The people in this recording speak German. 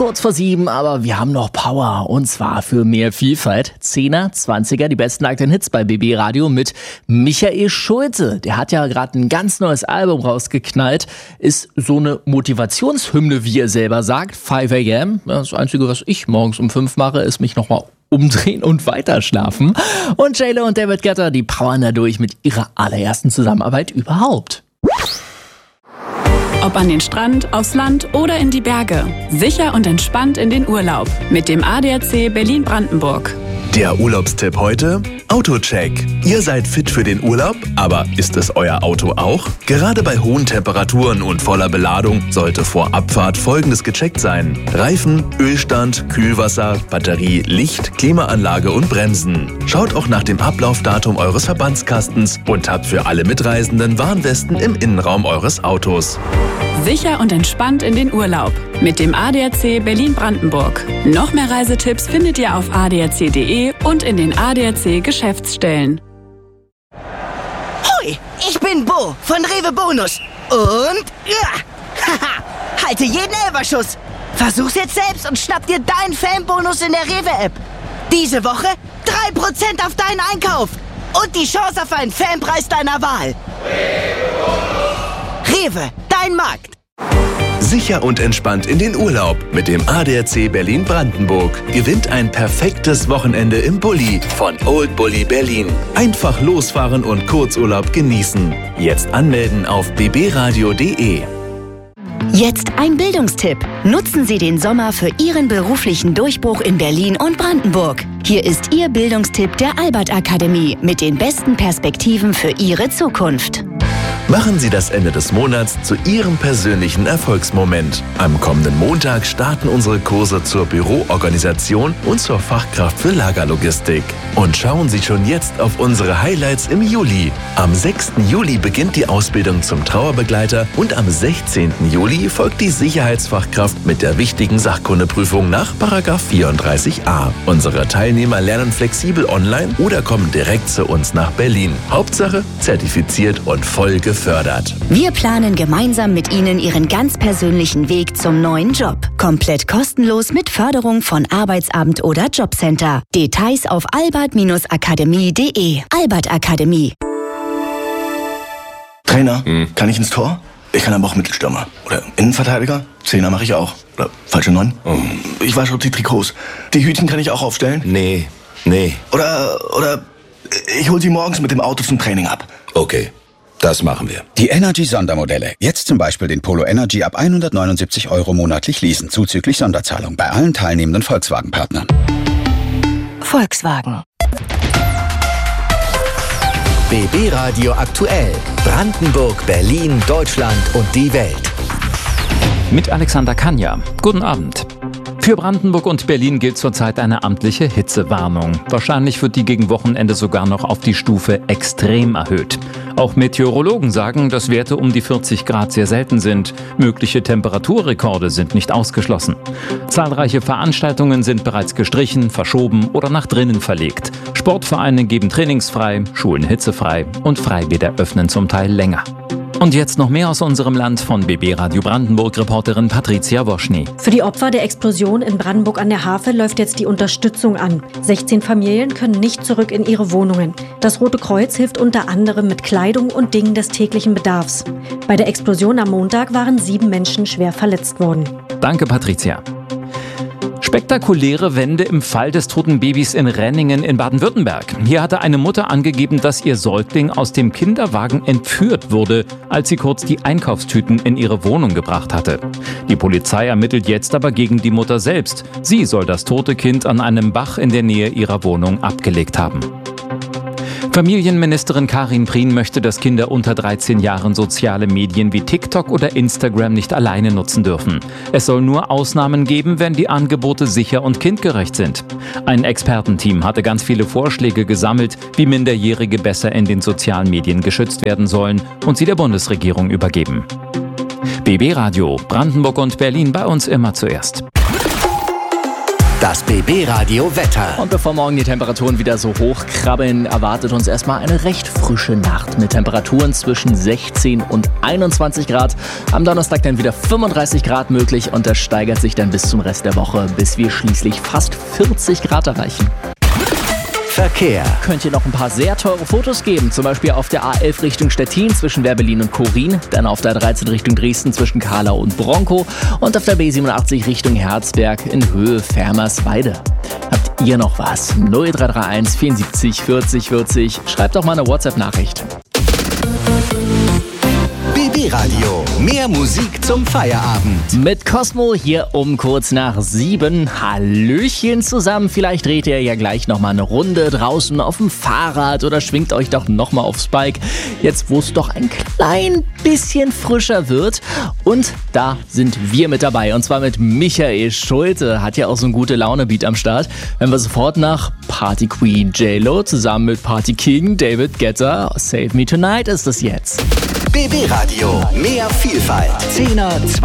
kurz vor 7, aber wir haben noch Power und zwar für mehr Vielfalt. 10er, 20er, die besten aktuellen Hits bei BB Radio mit Michael Schulte. Der hat ja gerade ein ganz neues Album rausgeknallt. Ist so eine Motivationshymne, wie er selber sagt. 5 a.m. Das Einzige, was ich morgens um 5 mache, ist mich nochmal umdrehen und weiter schlafen. Und J.Lo und David Guetta, die powern da durch mit ihrer allerersten Zusammenarbeit überhaupt. Ob an den Strand, aufs Land oder in die Berge. Sicher und entspannt in den Urlaub. Mit dem ADAC Berlin-Brandenburg. Der Urlaubstipp heute? Autocheck. Ihr seid fit für den Urlaub, aber ist es euer Auto auch? Gerade bei hohen Temperaturen und voller Beladung sollte vor Abfahrt Folgendes gecheckt sein: Reifen, Ölstand, Kühlwasser, Batterie, Licht, Klimaanlage und Bremsen. Schaut auch nach dem Ablaufdatum eures Verbandskastens und habt für alle Mitreisenden Warnwesten im Innenraum eures Autos. Sicher und entspannt in den Urlaub. Mit dem ADAC Berlin-Brandenburg. Noch mehr Reisetipps findet ihr auf adac.de und in den ADAC-Geschäftsstellen. Hoi, ich bin Bo von Rewe Bonus. Und haha, halte jeden Elferschuss. Versuch's jetzt selbst und schnapp dir deinen Fanbonus in der Rewe-App. Diese Woche 3% auf deinen Einkauf. Und die Chance auf einen Fanpreis deiner Wahl. Rewe, dein Markt. Sicher und entspannt in den Urlaub mit dem ADAC Berlin-Brandenburg. Gewinnt ein perfektes Wochenende im Bulli von Old Bulli Berlin. Einfach losfahren und Kurzurlaub genießen. Jetzt anmelden auf bbradio.de. Jetzt ein Bildungstipp. Nutzen Sie den Sommer für Ihren beruflichen Durchbruch in Berlin und Brandenburg. Hier ist Ihr Bildungstipp der Albert-Akademie mit den besten Perspektiven für Ihre Zukunft. Machen Sie das Ende des Monats zu Ihrem persönlichen Erfolgsmoment. Am kommenden Montag starten unsere Kurse zur Büroorganisation und zur Fachkraft für Lagerlogistik. Und schauen Sie schon jetzt auf unsere Highlights im Juli. Am 6. Juli beginnt die Ausbildung zum Trauerbegleiter und am 16. Juli folgt die Sicherheitsfachkraft mit der wichtigen Sachkundeprüfung nach § 34a. Unsere Teilnehmer lernen flexibel online oder kommen direkt zu uns nach Berlin. Hauptsache zertifiziert und voll gefördert. Wir planen gemeinsam mit Ihnen Ihren ganz persönlichen Weg zum neuen Job. Komplett kostenlos mit Förderung von Arbeitsamt oder Jobcenter. Details auf albert-akademie.de. Albert Akademie. Trainer, kann ich ins Tor? Ich kann aber auch Mittelstürmer. Oder Innenverteidiger? Zehner mache ich auch. Oder falsche 9? Ich wasche die Trikots. Die Hütchen kann ich auch aufstellen? Nee. Oder ich hol sie morgens mit dem Auto zum Training ab. Okay. Das machen wir. Die Energy-Sondermodelle. Jetzt zum Beispiel den Polo Energy ab 179 € monatlich leasen, zuzüglich Sonderzahlung bei allen teilnehmenden Volkswagen-Partnern. Volkswagen. BB Radio aktuell. Brandenburg, Berlin, Deutschland und die Welt. Mit Alexander Kanja. Guten Abend. Für Brandenburg und Berlin gilt zurzeit eine amtliche Hitzewarnung. Wahrscheinlich wird die gegen Wochenende sogar noch auf die Stufe extrem erhöht. Auch Meteorologen sagen, dass Werte um die 40 Grad sehr selten sind. Mögliche Temperaturrekorde sind nicht ausgeschlossen. Zahlreiche Veranstaltungen sind bereits gestrichen, verschoben oder nach drinnen verlegt. Sportvereine geben trainingsfrei, Schulen hitzefrei und Freibäder öffnen zum Teil länger. Und jetzt noch mehr aus unserem Land von BB Radio Brandenburg-Reporterin Patricia Woschny. Für die Opfer der Explosion in Brandenburg an der Havel läuft jetzt die Unterstützung an. 16 Familien können nicht zurück in ihre Wohnungen. Das Rote Kreuz hilft unter anderem mit Kleidung und Dingen des täglichen Bedarfs. Bei der Explosion am Montag waren 7 Menschen schwer verletzt worden. Danke, Patricia. Spektakuläre Wende im Fall des toten Babys in Renningen in Baden-Württemberg. Hier hatte eine Mutter angegeben, dass ihr Säugling aus dem Kinderwagen entführt wurde, als sie kurz die Einkaufstüten in ihre Wohnung gebracht hatte. Die Polizei ermittelt jetzt aber gegen die Mutter selbst. Sie soll das tote Kind an einem Bach in der Nähe ihrer Wohnung abgelegt haben. Familienministerin Karin Prien möchte, dass Kinder unter 13 Jahren soziale Medien wie TikTok oder Instagram nicht alleine nutzen dürfen. Es soll nur Ausnahmen geben, wenn die Angebote sicher und kindgerecht sind. Ein Expertenteam hatte ganz viele Vorschläge gesammelt, wie Minderjährige besser in den sozialen Medien geschützt werden sollen und sie der Bundesregierung übergeben. BB Radio, Brandenburg und Berlin, bei uns immer zuerst. Das BB Radio Wetter. Und bevor morgen die Temperaturen wieder so hoch krabbeln, erwartet uns erstmal eine recht frische Nacht mit Temperaturen zwischen 16 und 21 Grad. Am Donnerstag dann wieder 35 Grad möglich und das steigert sich dann bis zum Rest der Woche, bis wir schließlich fast 40 Grad erreichen. Verkehr. Könnt ihr noch ein paar sehr teure Fotos geben, zum Beispiel auf der A11 Richtung Stettin zwischen Werbelin und Korin, dann auf der 13 Richtung Dresden zwischen Kahlau und Bronkow und auf der B87 Richtung Herzberg in Höhe Fermersweide. Habt ihr noch was? 0331 74 40 40. Schreibt doch mal eine WhatsApp-Nachricht. BB Radio. Mehr Musik zum Feierabend. Mit Cosmo hier um kurz nach 7. Hallöchen zusammen. Vielleicht dreht ihr ja gleich nochmal eine Runde draußen auf dem Fahrrad oder schwingt euch doch nochmal aufs Bike. Jetzt, wo es doch ein klein bisschen frischer wird. Und da sind wir mit dabei. Und zwar mit Michael Schulte. Hat ja auch so ein Gute-Laune-Beat am Start. Wenn wir sofort nach Party Queen J-Lo zusammen mit Party King David Guetta. Save Me Tonight ist es jetzt. BB Radio. Mehr Vielfalt. 10er,